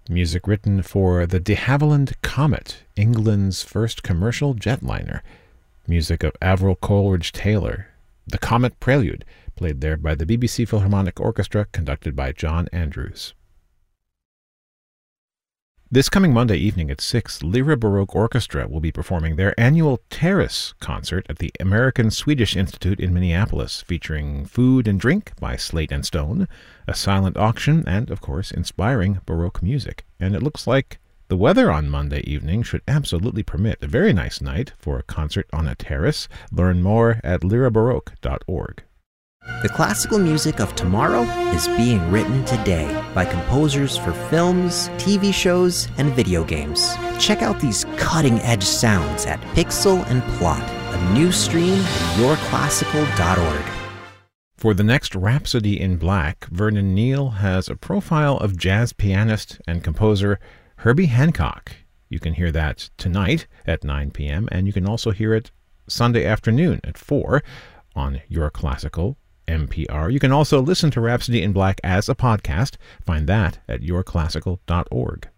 Music written for the de Havilland Comet, England's first commercial jetliner. Music of Avril Coleridge-Taylor. The Comet Prelude, played there by the BBC Philharmonic Orchestra, conducted by John Andrews. This coming Monday evening at 6, Lyra Baroque Orchestra will be performing their annual Terrace concert at the American-Swedish Institute in Minneapolis, featuring food and drink by Slate and Stone, a silent auction, and, of course, inspiring Baroque music. And it looks like the weather on Monday evening should absolutely permit. A very nice night for a concert on a terrace. Learn more at lyrabaroque.org. The classical music of tomorrow is being written today by composers for films, TV shows, and video games. Check out these cutting-edge sounds at Pixel and Plot, a new stream at yourclassical.org. For the next Rhapsody in Black, Vernon Neal has a profile of jazz pianist and composer Herbie Hancock. You can hear that tonight at 9 p.m., and you can also hear it Sunday afternoon at 4 on Your Classical NPR. You can also listen to Rhapsody in Black as a podcast. Find that at yourclassical.org.